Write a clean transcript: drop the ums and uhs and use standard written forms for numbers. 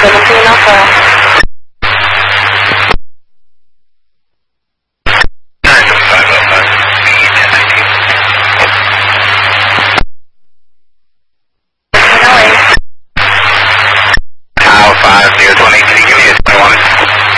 17 Alpha. 5, 0, 23, give me a 21.